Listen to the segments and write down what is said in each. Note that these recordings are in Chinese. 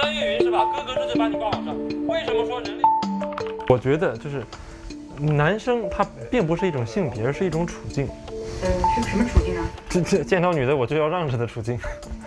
翻越云是吧？哥哥这就把你挂网上。为什么说人类？我觉得就是男生他并不是一种性别，而是一种处境。 是什么处境呢？ 见到女的我就要让着的处境。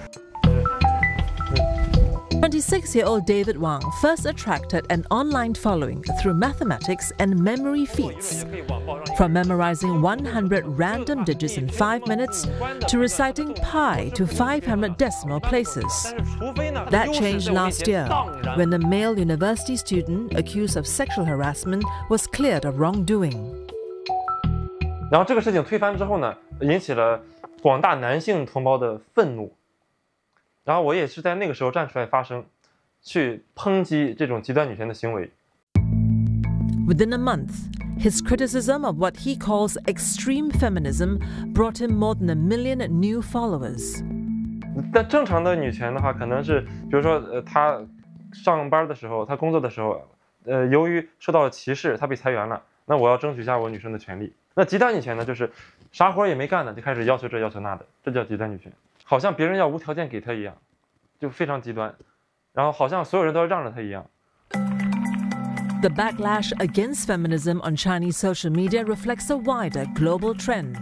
26-year-old David Wang first attracted an online following through mathematics and memory feats. From memorizing 100 random digits in 5 minutes to reciting pi to 500 decimal places. That changed last year when a male university student accused of sexual harassment was cleared of wrongdoing. 然后这个事情推翻之后呢，引起了广大男性同胞的愤怒。然后我也是在那个时候站出来发声，去抨击这种极端女权的行为。 Within a month, his criticism of what he calls extreme feminism brought him more than 1 million new followers. 但正常的女权的话，可能是比如说她上班的时候，她工作的时候，由于受到了歧视，她被裁员了，那我要争取一下我女生的权利。那极端女权呢，就是啥活也没干呢，就开始要求这要求那的，这叫极端女权。好像别人要无条件给他一样，就非常极端，然后好像所有人都要让着他一样。 The backlash against feminism on Chinese social media reflects a wider global trend.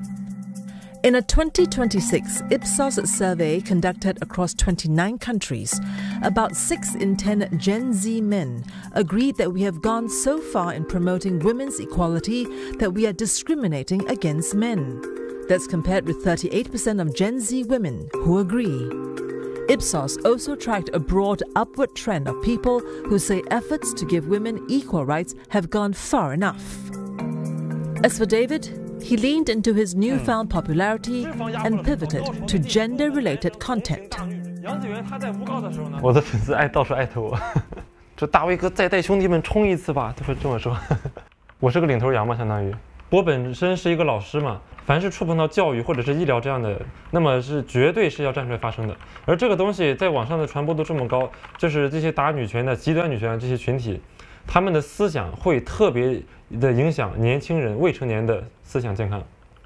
In a 2026 Ipsos survey conducted across 29 countries, about 6 in 10 Gen Z men agreed that we have gone so far in promoting women's equality that we are discriminating against men. That's compared with 38% of Gen Z women who agree. Ipsos also tracked a broad upward trend of people who say efforts to give women equal rights have gone far enough. As for David, he leaned into his newfound popularity and pivoted to gender-related content. 我的粉丝到处艾特我，说大卫哥再带兄弟们冲一次吧，他会这么说。我是个领头羊嘛，相当于。我本身是一个老师嘛，凡是触碰到教育或者是医疗这样的，那么是绝对是要站出来发声的。而这个东西在网上的传播度这么高，就是这些打女权的、极端女权的这些群体，他们的思想会特别的影响年轻人、未成年的思想健康。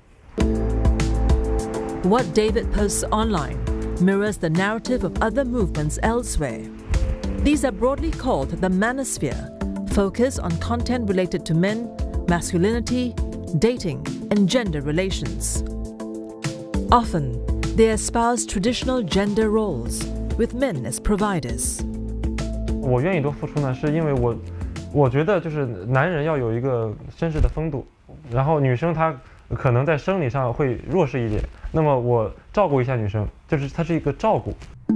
What David posts online mirrors the narrative of other movements elsewhere. These are broadly called the manosphere, focus on content related to men, masculinity, dating, and gender relations. Often, they espouse traditional gender roles, with men as providers. 我愿意多付出呢，是因为我觉得就是男人要有一个绅士的风度，然后女生她可能在生理上会弱势一点，那么我照顾一下女生，就是它是一个照顾。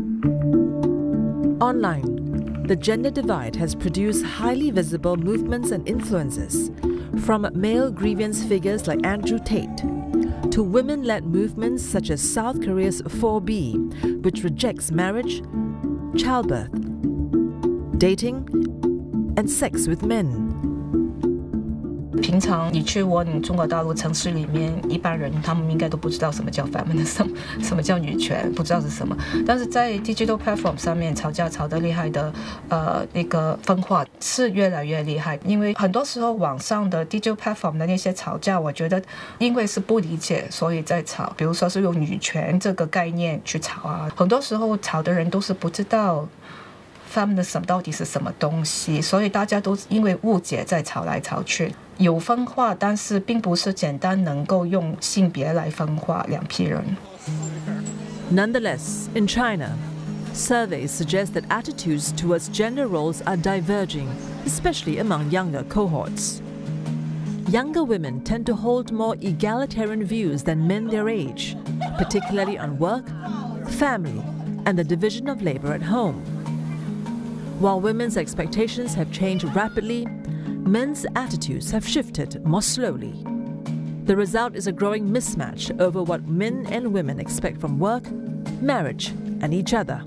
Online, the gender divide has produced highly visible movements and influences, from male grievance figures like Andrew Tate to women-led movements such as South Korea's 4B, which rejects marriage, childbirth, dating, and sex with men. 平常你去问中国大陆城市里面一般人，他们应该都不知道什么叫 feminism， 什么叫女权，不知道是什么。但是在 digital platform 上面吵架吵得厉害的，那个分化是越来越厉害。因为很多时候网上的 digital platform 的那些吵架，我觉得因为是不理解，所以在吵。比如说是用女权这个概念去吵啊，很多时候吵的人都是不知道feminism 到底是什么东西，所以大家都因为误解在吵来吵去。有分化，但是并不是简单能够用性别来分化两批人。 Nonetheless, in China, surveys suggest that attitudes towards gender roles are diverging, especially among younger cohorts. Younger women tend to hold more egalitarian views than men their age, particularly on work, family, and the division of labor at home. While women's expectations have changed rapidly, men's attitudes have shifted more slowly. The result is a growing mismatch over what men and women expect from work, marriage, and each other.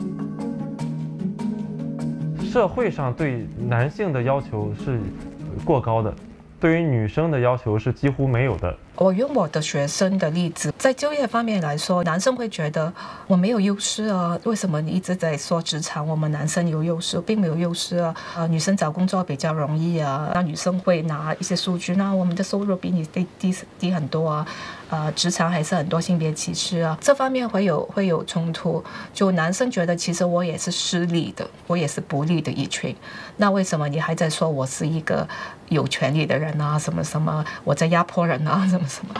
社会上对男性的要求是过高的，对于女生的要求是几乎没有的。 我用我的学生的例子，在就业方面来说，男生会觉得我没有优势啊，为什么你一直在说职场我们男生有优势，并没有优势啊，女生找工作比较容易啊，那女生会拿一些数据，那我们的收入比你低很多啊，职场还是很多性别歧视啊，这方面会有冲突，就男生觉得其实我也是失利的，我也是不利的一群，那为什么你还在说我是一个有权利的人啊，什么什么我在压迫人啊，什么什么。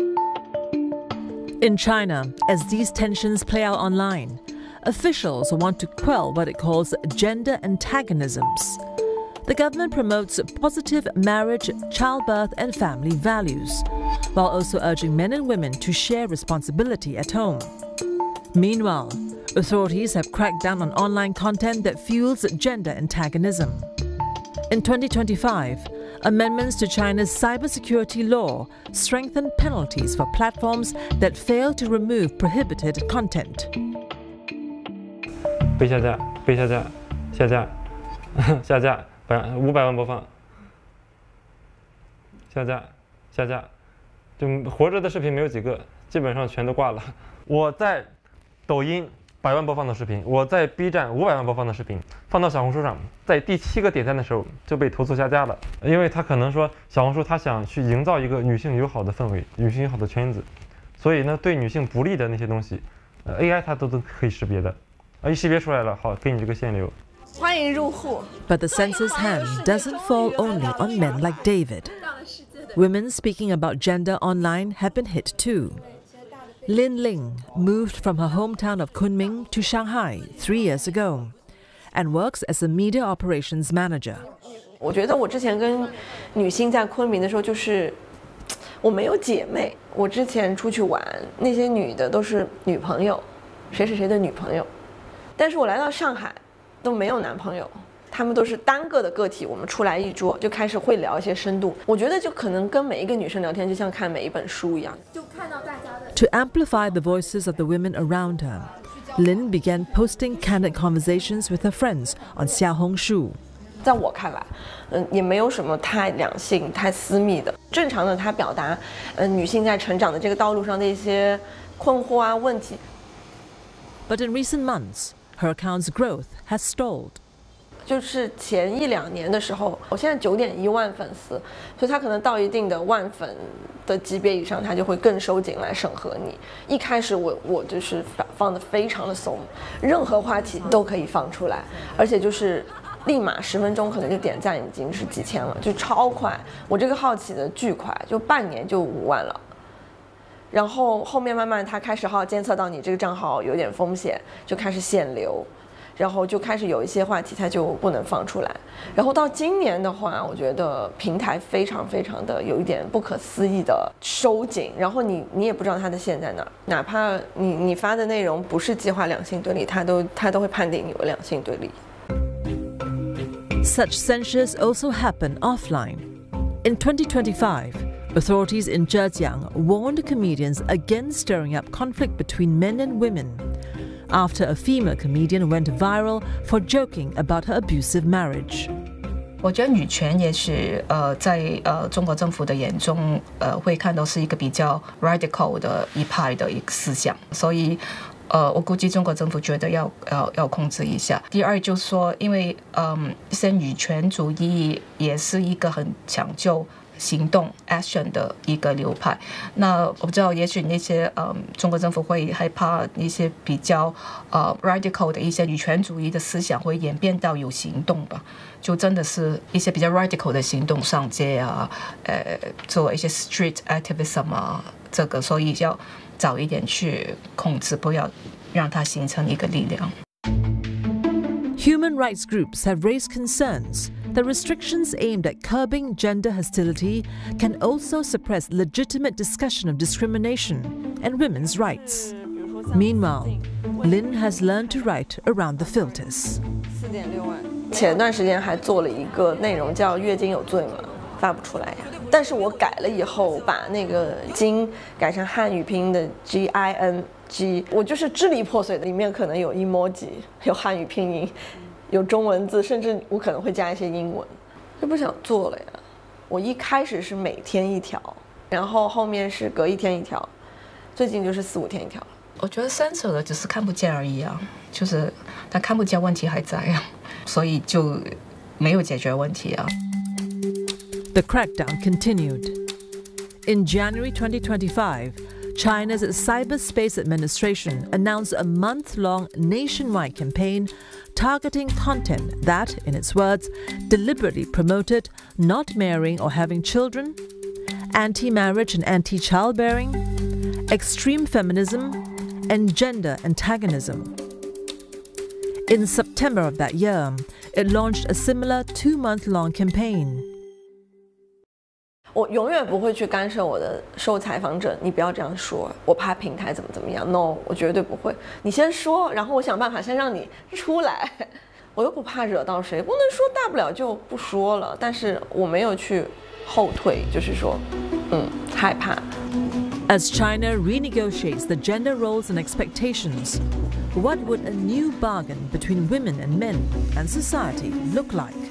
In China, as these tensions play out online, officials want to quell what it calls gender antagonisms. The government promotes positive marriage, childbirth, and family values, while also urging men and women to share responsibility at home. Meanwhile, authorities have cracked down on online content that fuels gender antagonism. In 2025, amendments to China's cybersecurity law strengthen penalties for platforms that fail to remove prohibited content. 被下架，被下架，下架，下架，500万播放，下架，下架，就活着的视频没有几个，基本上全都挂了。我在抖音100万播放的视频，我在 B 站500万播放的视频，放到小红书上，在第7个点赞的时候就被投诉下架了，因为他可能说小红书他想去营造一个女性友好的氛围，女性友好的圈子，所以呢对女性不利的那些东西，AI 它都可以识别的，一识别出来了，好，给你这个限流。 欢迎入户。 But the censor's hand doesn't fall only on men like David. Women speaking about gender online have been hit too. Lin Ling moved from her hometown of Kunming to Shanghai 3 years ago and works as a media operations manager. 我觉得我之前跟女性在昆明的时候，就是我没有姐妹。我之前出去玩，那些女的都是女朋友，谁谁谁的女朋友。但是我来到上海，都没有男朋友，他们都是单个的个体。我们出来一桌就开始会聊一些深度。我觉得就可能跟每一个女生聊天，就像看每一本书一样。就看到大家的。 To amplify the voices of the women around her, Lin began posting candid conversations with her friends on Xiaohongshu. 在我看来，也没有什么太两性、太私密的。正常的，她表达，女性在成长的这个道路上的一些困惑啊、问题。 But in recent months, her account's growth has stalled. 就是前1、2年的时候，我现在9.1万粉丝，所以他可能到一定的万粉的级别以上，他就会更收紧来审核你。一开始我就是放得非常的松，任何话题都可以放出来，而且就是立马10分钟可能就点赞已经是几千了，就超快。我这个号起的巨快，就半年就5万了。然后后面慢慢他开始监测到你这个账号有点风险，就开始限流。然后就开始有一些话题它就不能放出来，然后到今年的话，我觉得平台非常非常的有一点不可思议的收紧，然后你也不知道它的线在哪儿，哪怕你发的内容不是激化两性对立，它都会判定你为两性对立。 Such censures also happen offline. In 2025, authorities in Zhejiang warned comedians against stirring up conflict between men and women.After a female comedian went viral for joking about her abusive marriage. 我觉得女权也许在中国政府的眼中会看到是一个比较 radical 的一派的一个思想，所以我估计中国政府觉得要控制一下。第二就是说，因为一些女权主义也是一个很讲究行动 action 的一个流派，那我不知道，也许那些中国政府会害怕一些比较radical 的一些女权主义的思想会演变到有行动吧，就真的是一些比较 radical 的行动上街啊，做一些 street activism 啊，这个所以要早一点去控制，不要让它形成一个力量。 Human rights groups have raised concerns that restrictions aimed at curbing gender hostility can also suppress legitimate discussion of discrimination and women's rights. Meanwhile, Lin has learned to write around the filters. 4.6万。前段时间还做了一个内容叫"月经有罪"嘛，发不出来呀。但是我改了以后，把那个"经"改成汉语拼音的 GING， 我就是支离破碎的，里面可能有 emoji， 有汉语拼音，有中文字，甚至我可能会加一些英文，就不想做了呀。我一开始是每天1条， 然后后面是隔1天1条，最近就是4、5天1条。 我觉得censor了只是看不见而已啊，就是他看不见问题还在啊，所以就没有解决问题啊。 The crackdown continued. In January 2025, China's Cyberspace Administration announced a month-long nationwide campaign targeting content that, in its words, deliberately promoted not marrying or having children, anti-marriage and anti-childbearing, extreme feminism, and gender antagonism. In September of that year, it launched a similar 2-month-long campaign. 我永远不会去干涉我的受采访者，你不要这样说，我怕平台怎么样。No， 我绝对不会。你先说，然后我想办法先让你出来。我又不怕惹到谁，不能说大不了就不说了。但是我没有去后退，就是说，害怕。 As China renegotiates the gender roles and expectations, what would a new bargain between women and men and society look like?